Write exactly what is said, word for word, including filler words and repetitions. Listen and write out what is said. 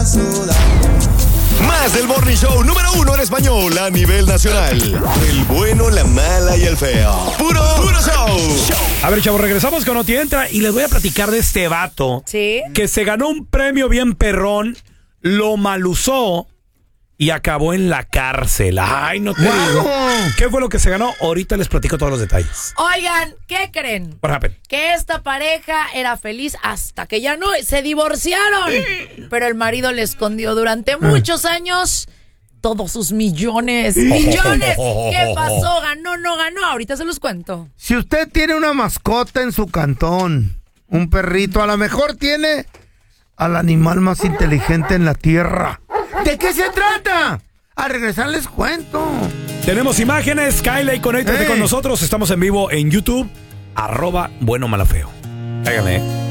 Más del Morning Show número uno en español a nivel nacional. El bueno, la mala y el feo. Puro, puro show. A ver, chavos, regresamos con Noti Entra y les voy a platicar de este vato. ¿Sí? Que se ganó un premio bien perrón, lo malusó y acabó en la cárcel. Ay, no te Wow. digo. ¿Qué fue lo que se ganó? Ahorita les platico todos los detalles. Oigan, ¿qué creen? What happened? Que esta pareja era feliz hasta que ya no, se divorciaron. Pero el marido le escondió durante muchos años todos sus millones. ¡Millones! ¿Qué pasó? ¿Ganó? ¿No ganó? Ahorita se los cuento. Si usted tiene una mascota en su cantón, un perrito, a lo mejor tiene al animal más inteligente en la tierra. ¿De qué se trata? A regresar les cuento. Tenemos imágenes, Kyle, conéctate Hey. con nosotros. Estamos en vivo en YouTube, arroba bueno malafeo. Cáigame, ¿eh?